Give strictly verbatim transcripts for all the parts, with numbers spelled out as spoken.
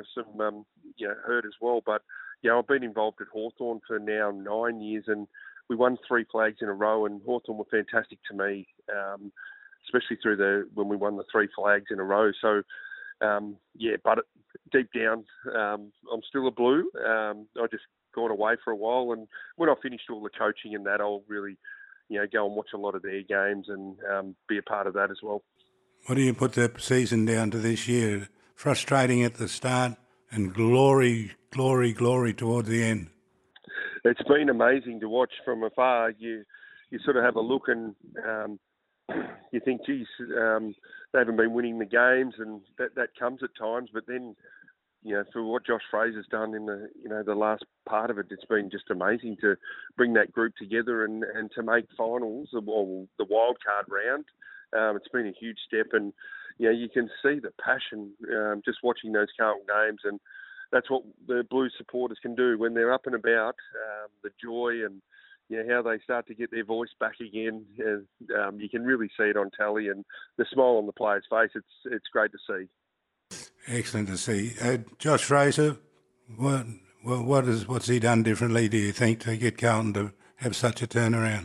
know, some um, you know hurt as well. But you know, I've been involved at Hawthorn for now nine years, and we won three flags in a row, and Hawthorn were fantastic to me, um, especially through the when we won the three flags in a row. So um, yeah, but deep down, um, I'm still a Blue. Um, I just gone away for a while, and when I finished all the coaching and that, I'll really, you know, go and watch a lot of their games and um, be a part of that as well. What do you put the season down to this year? Frustrating at the start and glory, glory, glory towards the end. It's been amazing to watch from afar. You you sort of have a look and um, you think, geez, um, they haven't been winning the games, and that, that comes at times. But then, you know, for what Josh Fraser's done in the, you know, the last part of it, it's been just amazing to bring that group together and, and to make finals, or the wild card round. Um, it's been a huge step, and, you know, you can see the passion um, just watching those Carlton games, and that's what the Blues supporters can do when they're up and about, um, the joy and, you know, how they start to get their voice back again. And, um, you can really see it on tally, and the smile on the player's face, it's it's great to see. Excellent to see. Uh, Josh Fraser, what, what, what is, what's he done differently, do you think, to get Carlton to have such a turnaround?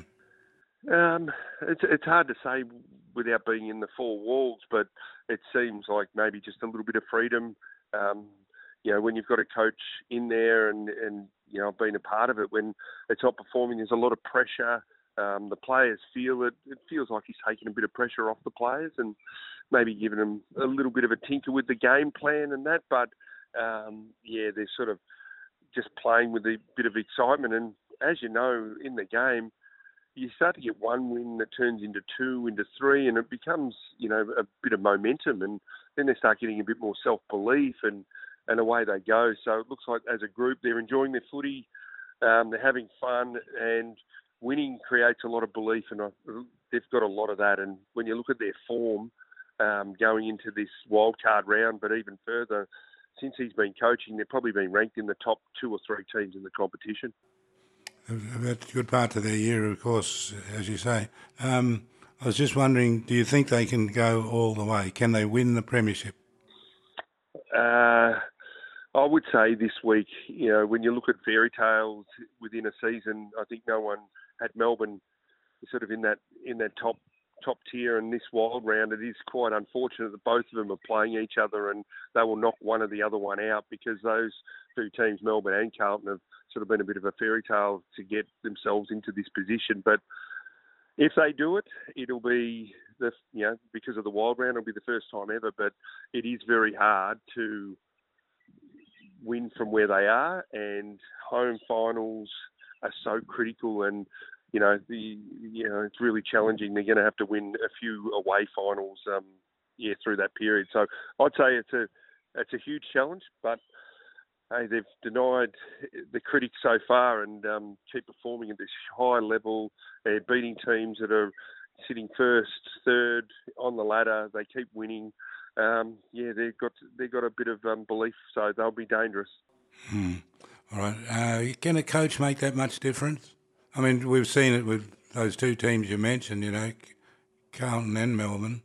Um, it's it's hard to say without being in the four walls, but it seems like maybe just a little bit of freedom. Um, you know, when you've got a coach in there, and, and you know, I've been a part of it, when it's not performing, there's a lot of pressure. Um, the players feel it. It feels like he's taking a bit of pressure off the players and maybe giving them a little bit of a tinker with the game plan and that. But um, yeah, they're sort of just playing with a bit of excitement. And as you know, in the game, you start to get one win that turns into two, into three, and it becomes, you know, a bit of momentum. And then they start getting a bit more self-belief, and, and away they go. So it looks like as a group, they're enjoying their footy, um, they're having fun, and winning creates a lot of belief, and I, they've got a lot of that. And when you look at their form um, going into this wild card round, but even further, since he's been coaching, they've probably been ranked in the top two or three teams in the competition. That's a good part of their year, of course, as you say. Um, I was just wondering, do you think they can go all the way? Can they win the premiership? Uh, I would say this week, you know, when you look at fairy tales within a season, I think no one had Melbourne sort of in that in that top top tier. And this wild round, it is quite unfortunate that both of them are playing each other, and they will knock one or the other one out, because those two teams, Melbourne and Carlton, have sort of been a bit of a fairy tale to get themselves into this position. But if they do it, it'll be the you know because of the wild round, it'll be the first time ever. But it is very hard to win from where they are, and home finals are so critical, and you know the you know it's really challenging. They're going to have to win a few away finals, um, yeah, through that period. So I'd say it's a it's a huge challenge, but hey, they've denied the critics so far, and um, keep performing at this high level. They're beating teams that are sitting first, third on the ladder. They keep winning. Um, yeah, they've got they've got a bit of um, belief, so they'll be dangerous. Hmm. All right. Uh, can a coach make that much difference? I mean, we've seen it with those two teams you mentioned, you know, Carlton and Melbourne.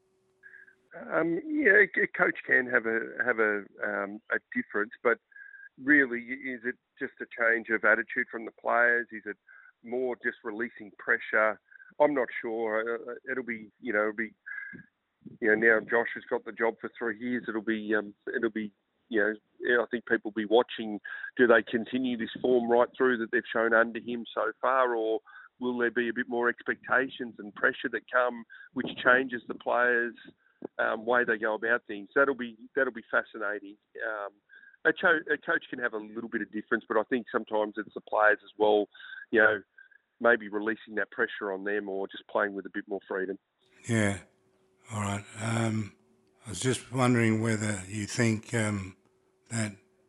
Um, yeah, a coach can have a have a um, a difference, but really, is it just a change of attitude from the players? Is it more just releasing pressure? I'm not sure. It'll be, you know, it'll be, you know, now Josh has got the job for three years. It'll be, um, it'll be, you know, I think people will be watching. Do they continue this form right through that they've shown under him so far, or will there be a bit more expectations and pressure that come, which changes the players' um, way they go about things? That'll be that'll be fascinating. Um, A, cho- a coach can have a little bit of difference, but I think sometimes it's the players as well, you know, maybe releasing that pressure on them, or just playing with a bit more freedom. Yeah. All right. Um, I was just wondering whether you think um, that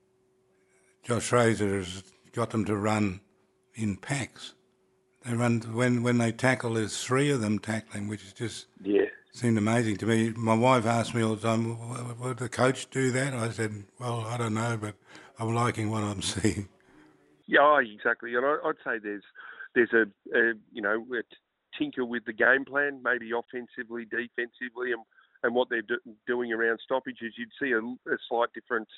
Josh Fraser has got them to run in packs. They run when when they tackle. There's three of them tackling, which is just Yeah. seemed amazing to me. My wife asked me all the time, "Would the coach do that?" I said, "Well, I don't know, but I'm liking what I'm seeing." Yeah, oh, exactly. And I, I'd say there's there's a, a you know a tinker with the game plan, maybe offensively, defensively, and and what they're do, doing around stoppages. You'd see a, a slight difference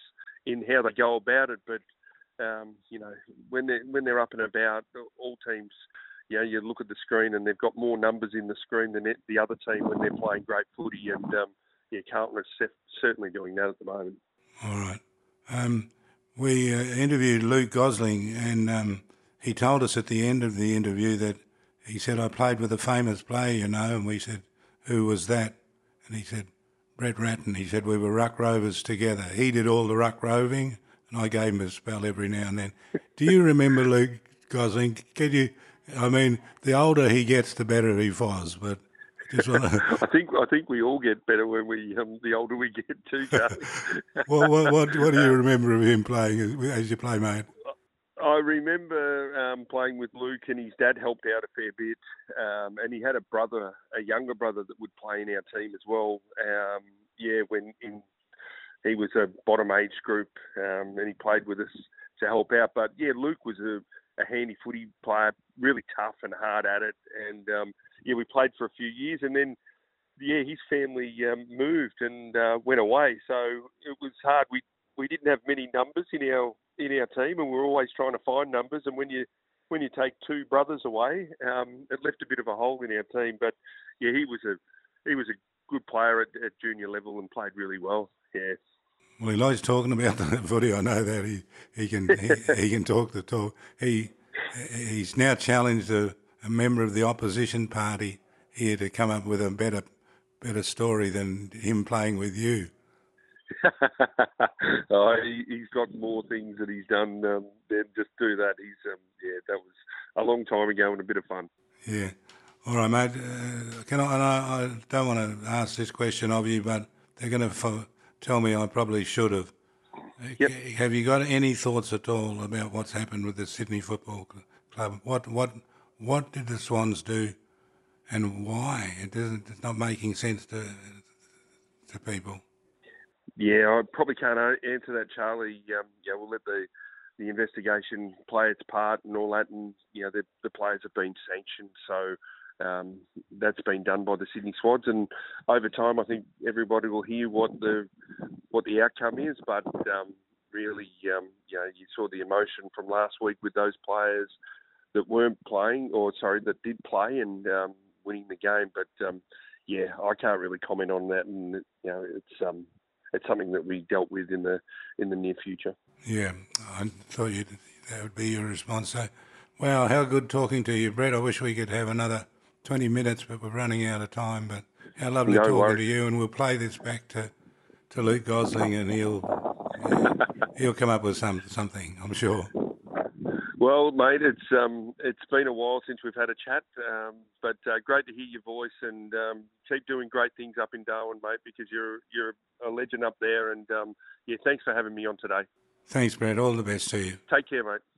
in how they go about it. But um, you know, when they when they're up and about, all teams, you know, you look at the screen and they've got more numbers in the screen than the other team when they're playing great footy. And um, yeah, Carlton are certainly doing that at the moment. All right. Um, we uh, interviewed Luke Gosling, and um, he told us at the end of the interview that he said, I played with a famous player, you know, and we said, who was that? And he said, Brett Ratten. He said, we were ruck rovers together. He did all the ruck roving, and I gave him a spell every now and then. Do you remember Luke Gosling? Can you, I mean, the older he gets, the better he was, but just want to... I think I think we all get better when we um, the older we get too, Charlie. what, what, what, what do you remember of him playing as, as your playmate? I remember um, playing with Luke, and his dad helped out a fair bit. Um, and he had a brother, a younger brother, that would play in our team as well. Um, yeah, when in, he was a bottom age group, um, and he played with us to help out. But yeah, Luke was a, a handy footy player, really tough and hard at it. And um, yeah, we played for a few years, and then yeah, his family um, moved and uh, went away. So it was hard. We we didn't have many numbers in our in our team, and we're always trying to find numbers. And when you when you take two brothers away, um, it left a bit of a hole in our team. But yeah, he was a he was a good player at, at junior level and played really well. Yeah. Well, he likes talking about the footy. I know that he he can he, he can talk the talk. He he's now challenged a, a member of the opposition party here to come up with a better better story than him playing with you. oh, he, he's got more things that he's done um, than just do that. He's um, yeah, that was a long time ago and a bit of fun. Yeah. All right, mate. Uh, can I, and I? I don't want to ask this question of you, but they're going to f- tell me I probably should have. Yep. Have you got any thoughts at all about what's happened with the Sydney Football Club? What what what did the Swans do, and why? It doesn't. It's not making sense to to people. Yeah, I probably can't answer that, Charlie. Um, yeah, we'll let the the investigation play its part and all that, and you know the the players have been sanctioned, so um, that's been done by the Sydney Swans, and over time, I think everybody will hear what the what the outcome is. But um, really, um, you know, you saw the emotion from last week with those players that weren't playing, or sorry, that did play and um, winning the game. But um, yeah, I can't really comment on that, and you know, it's um. It's something that we dealt with in the in the near future. Yeah, I thought you'd, that would be your response. So, wow, how good talking to you, Brett. I wish we could have another twenty minutes, but we're running out of time. But how lovely no talking worries. to you, and we'll play this back to, to Luke Gosling, and he'll uh, he'll come up with some something, I'm sure. Well, mate, it's um, it's been a while since we've had a chat, um, but uh, great to hear your voice, and um, keep doing great things up in Darwin, mate, because you're you're a legend up there, and um, yeah, thanks for having me on today. Thanks, Brett. All the best to you. Take care, mate.